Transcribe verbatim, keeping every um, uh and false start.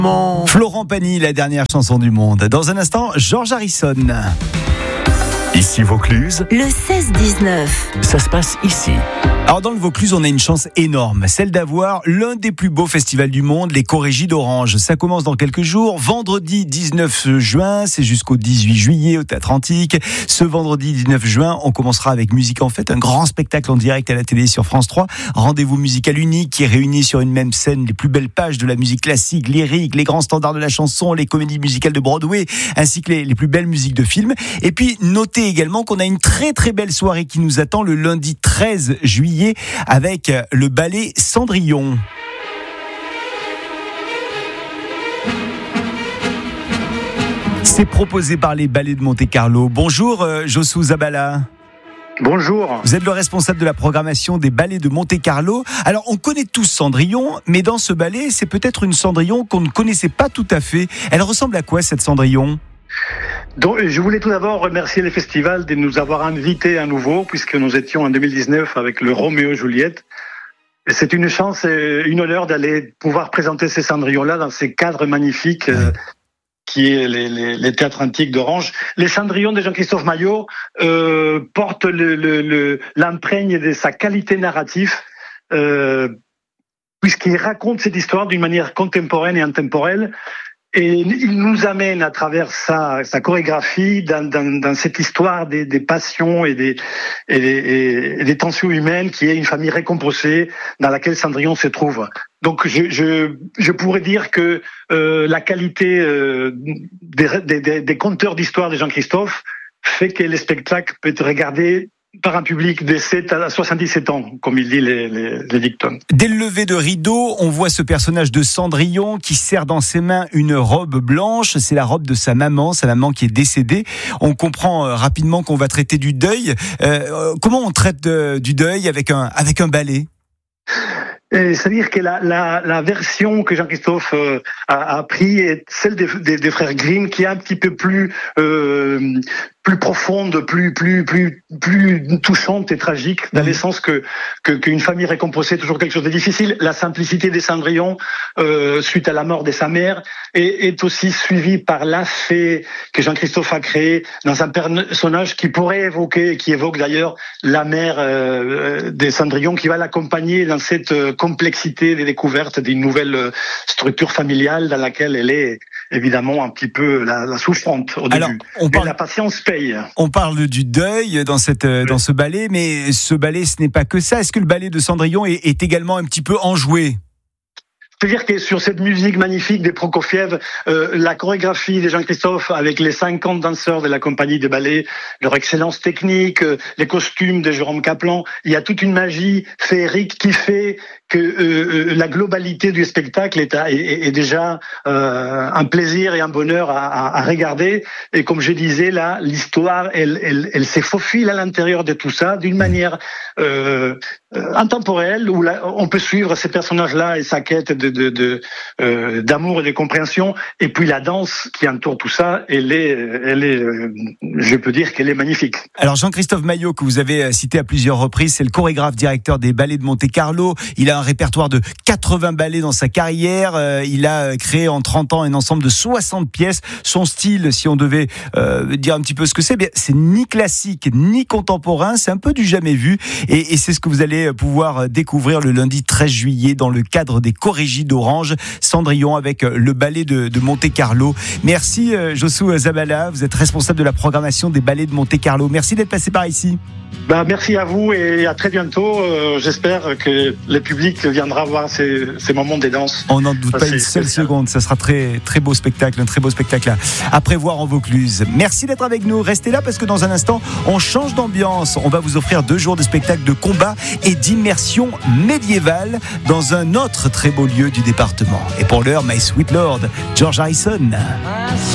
Florent Pagny, la dernière chanson du monde. Dans un instant, George Harrison. Ici Vaucluse, Le seize dix-neuf. ça se passe ici. Alors dans le Vaucluse, on a une chance énorme, celle d'avoir l'un des plus beaux festivals du monde, les Corégies d'Orange. Ça commence dans quelques jours, vendredi dix-neuf juin, c'est jusqu'au dix-huit juillet au Théâtre Antique. Ce vendredi dix-neuf juin, on commencera avec Musique en Fête, un grand spectacle en direct à la télé sur France trois. Rendez-vous musical unique qui réunit sur une même scène les plus belles pages de la musique classique, lyrique, les grands standards de la chanson, les comédies musicales de Broadway, ainsi que les, les plus belles musiques de films. Et puis, notez également qu'on a une très très belle soirée qui nous attend le lundi treize juillet avec le ballet Cendrillon. C'est proposé par les ballets de Monte-Carlo. Bonjour euh, Josu Zabala. Bonjour. Vous êtes le responsable de la programmation des ballets de Monte-Carlo. Alors, on connaît tous Cendrillon, mais dans ce ballet, c'est peut-être une Cendrillon qu'on ne connaissait pas tout à fait. Elle ressemble à quoi, cette Cendrillon ? Donc, je voulais tout d'abord remercier les festivals de nous avoir invités à nouveau, puisque nous étions en deux mille dix-neuf avec le Roméo et Juliette. Et c'est une chance et une honneur d'aller pouvoir présenter ces Cendrillons-là dans ces cadres magnifiques euh, qui est les, les, les théâtres antiques d'Orange. Les Cendrillons de Jean-Christophe Maillot euh, portent le, le, le, l'imprègne de sa qualité narrative, euh, puisqu'il raconte cette histoire d'une manière contemporaine et intemporelle. Et il nous amène à travers sa, sa chorégraphie dans, dans, dans cette histoire des, des passions et des, et des, et des tensions humaines qui est une famille récomposée dans laquelle Cendrillon se trouve. Donc je, je, je pourrais dire que euh, la qualité euh, des, des, des conteurs d'histoire de Jean-Christophe fait que le spectacle peut être regardé par un public de sept à soixante-dix-sept ans, comme il dit les, les, les dictons. Dès le lever de rideau, on voit ce personnage de Cendrillon qui serre dans ses mains une robe blanche. C'est la robe de sa maman, sa maman qui est décédée. On comprend euh, rapidement qu'on va traiter du deuil. Euh, comment on traite de, du deuil avec un, avec un ballet ? Et c'est-à-dire que la, la, la version que Jean-Christophe euh, a, a pris est celle des, des, des frères Grimm, qui est un petit peu plus euh, plus profonde, plus plus plus plus touchante et tragique, dans le sens que que qu'une famille récomposée est toujours quelque chose de difficile. La simplicité des Cendrillons, euh, suite à la mort de sa mère, est, est aussi suivie par la fée que Jean-Christophe a créée dans un personnage qui pourrait évoquer, qui évoque d'ailleurs la mère euh, des Cendrillons, qui va l'accompagner dans cette euh, complexité des découvertes d'une nouvelle structure familiale dans laquelle elle est évidemment un petit peu la, la souffrante au Alors, début. on parle, mais la patience paye. On parle du deuil dans, cette, oui. dans ce ballet, mais ce ballet, ce n'est pas que ça. Est-ce que le ballet de Cendrillon est, est également un petit peu enjoué ? C'est-à-dire que sur cette musique magnifique des Prokofiev, euh, la chorégraphie de Jean-Christophe avec les cinquante danseurs de la compagnie de ballet, leur excellence technique, euh, les costumes de Jérôme Kaplan, il y a toute une magie féerique qui fait que euh, la globalité du spectacle est, à, est, est déjà euh, un plaisir et un bonheur à, à, à regarder. Et comme je disais là, l'histoire, elle, elle, elle se faufile à l'intérieur de tout ça d'une manière euh, intemporelle, où là, on peut suivre ces personnages-là et sa quête de De, de, euh, d'amour et de compréhension, et puis la danse qui entoure tout ça, elle est, elle est, euh, je peux dire qu'elle est magnifique. Alors Jean-Christophe Maillot, que vous avez cité à plusieurs reprises, c'est le chorégraphe directeur des ballets de Monte-Carlo. Il a un répertoire de quatre-vingts ballets dans sa carrière. Euh, il a créé en trente ans un ensemble de soixante pièces. Son style, si on devait euh, dire un petit peu ce que c'est, bien, c'est ni classique ni contemporain, c'est un peu du jamais vu, et, et c'est ce que vous allez pouvoir découvrir le lundi treize juillet dans le cadre des Corégies d'Orange, Cendrillon avec le ballet de, de Monte-Carlo. Merci euh, Josu Zabala, vous êtes responsable de la programmation des ballets de Monte-Carlo. Merci d'être passé par ici. Bah, merci à vous et à très bientôt. Euh, j'espère que le public viendra voir ces, ces moments des danses. On n'en doute ça, pas une seule spécial. seconde. Ça sera très très beau spectacle, un très beau spectacle à, à prévoir en Vaucluse. Merci d'être avec nous. Restez là parce que dans un instant, on change d'ambiance. On va vous offrir deux jours de spectacle de combat et d'immersion médiévale dans un autre très beau lieu du département. Et pour l'heure, My Sweet Lord, George Harrison.